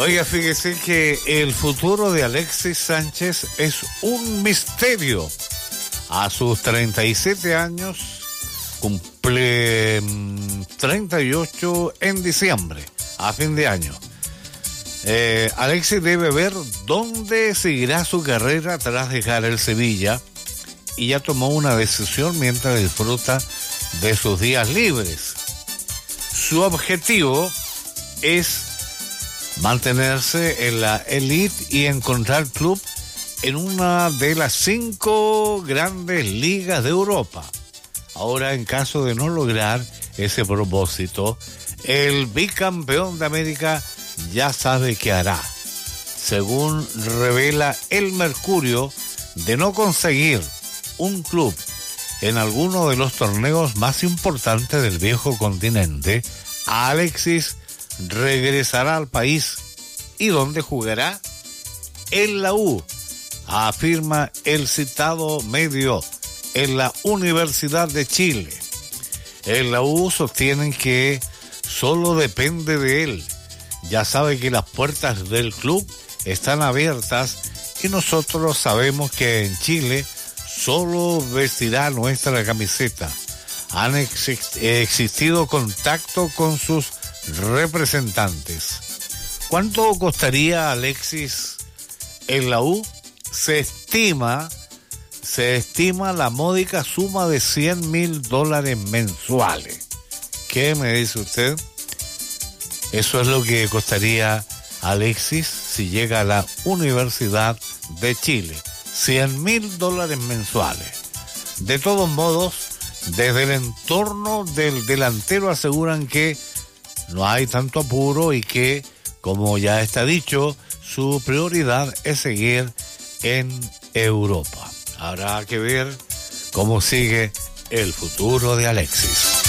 Oiga, fíjese que el futuro de Alexis Sánchez es un misterio. A sus 37 años, cumple 38 en diciembre, a fin de año. Alexis debe ver dónde seguirá su carrera tras dejar el Sevilla y ya tomó una decisión mientras disfruta de sus días libres. Su objetivo es mantenerse en la elite y encontrar club en una de las 5 grandes ligas de Europa. Ahora, en caso de no lograr ese propósito, el bicampeón de América ya sabe qué hará. Según revela el Mercurio, de no conseguir un club en alguno de los torneos más importantes del viejo continente, Alexis regresará al país. ¿Y dónde jugará? En la U, afirma el citado medio, en la Universidad de Chile. En la U sostienen que solo depende de él. Ya sabe que las puertas del club están abiertas y nosotros sabemos que en Chile solo vestirá nuestra camiseta. Han existido contacto con sus representantes. ¿Cuánto costaría Alexis en la U? Se estima la módica suma de $100,000 mensuales. ¿Qué me dice usted? Eso es lo que costaría Alexis si llega a la Universidad de Chile. $100,000 mensuales. De todos modos, desde el entorno del delantero aseguran que no hay tanto apuro y que, como ya está dicho, su prioridad es seguir en Europa. Habrá que ver cómo sigue el futuro de Alexis.